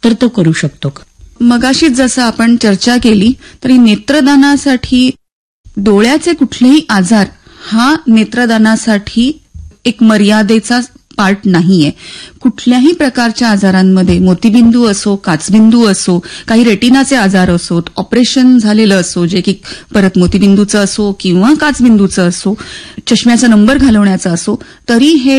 तर तो करू शकतो का? मगाशीच जसं आपण चर्चा केली तरी नेत्रदानासाठी डोळ्याचे कुठलेही आजार हा नेत्रदानासाठी एक मर्यादेचा पार्ट नाहीये. कुठल्याही प्रकारच्या आजारांमध्ये मोतीबिंदू असो, काचबिंदू असो, काही रेटिनाचे आजार असोत, ऑपरेशन झालेलं असो जे की परत मोतीबिंदूचं असो किंवा काचबिंदूचं असो, चष्म्याचा नंबर घालवण्याचा असो, तरी हे